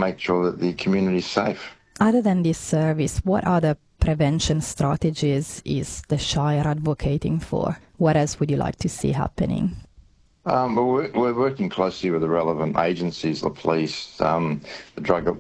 make sure that the community is safe. Other than this service, what other prevention strategies is the Shire advocating for? What else would you like to see happening? We're working closely with the relevant agencies, the police, the drug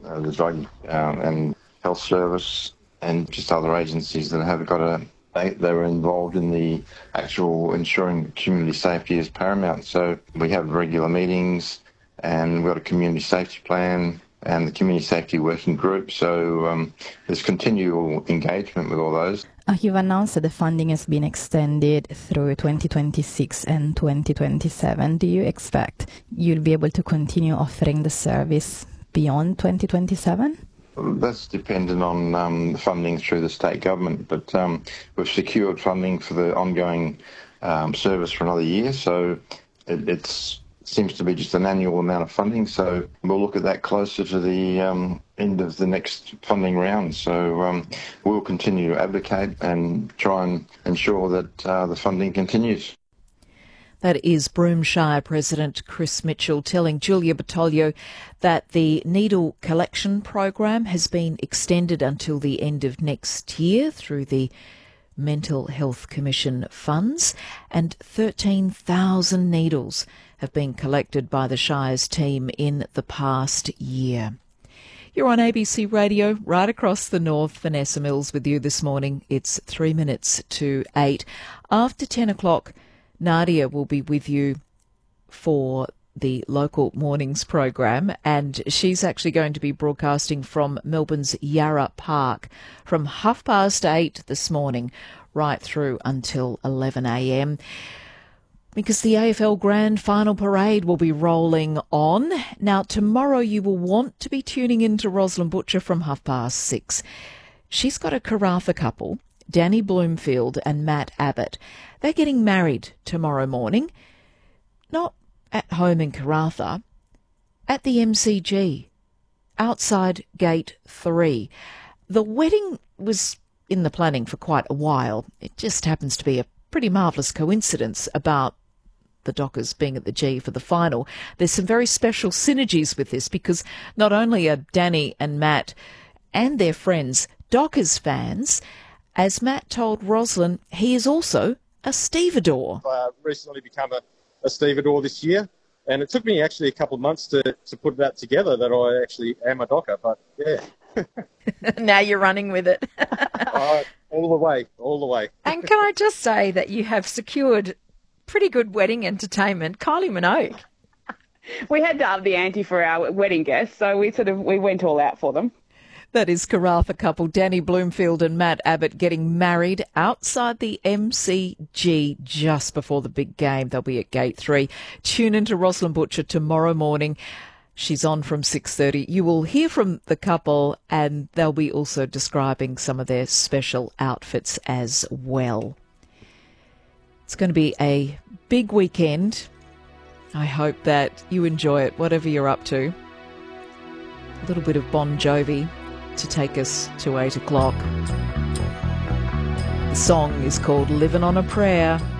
and health service, and just other agencies that have got they were involved in the actual ensuring community safety is paramount. So we have regular meetings, and we've got a community safety plan and the community safety working group. So there's continual engagement with all those. You've announced that the funding has been extended through 2026 and 2027. Do you expect you'll be able to continue offering the service beyond 2027? That's dependent on funding through the state government, but we've secured funding for the ongoing service for another year, so it seems to be just an annual amount of funding, so we'll look at that closer to the end of the next funding round. So we'll continue to advocate and try and ensure that the funding continues. That is Broome Shire President Chris Mitchell telling Julia Battaglio that the needle collection program has been extended until the end of next year through the Mental Health Commission funds, and 13,000 needles have been collected by the Shire's team in the past year. You're on ABC Radio, right across the north. Vanessa Mills with you this morning. It's 3 minutes to 8. After 10 o'clock, Nadia will be with you for the local mornings program, and she's actually going to be broadcasting from Melbourne's Yarra Park from 8:30 this morning right through until 11 a.m. because the AFL Grand Final Parade will be rolling on. Now, tomorrow you will want to be tuning in to Rosalind Butcher from 6:30. She's got a Karratha couple, Danny Bloomfield and Matt Abbott. They're getting married tomorrow morning, not at home in Karratha, at the MCG, outside Gate 3. The wedding was in the planning for quite a while. It just happens to be a pretty marvellous coincidence about the Dockers being at the G for the final. There's some very special synergies with this because not only are Danny and Matt and their friends Dockers fans, as Matt told Rosalind, he is also a stevedore. I recently become a stevedore this year, and it took me actually a couple of months to put that together that I actually am a docker, but yeah. Now you're running with it. All the way. And can I just say that you have secured pretty good wedding entertainment. Kylie Minogue. We had to up the ante for our wedding guests, so we went all out for them. That is Karratha couple Danny Bloomfield and Matt Abbott getting married outside the MCG just before the big game. They'll be at Gate 3. Tune into Rosalind Butcher tomorrow morning. She's on from 6:30. You will hear from the couple, and they'll be also describing some of their special outfits as well. It's going to be a big weekend. I hope that you enjoy it, whatever you're up to. A little bit of Bon Jovi to take us to 8 o'clock. The song is called Living on a Prayer.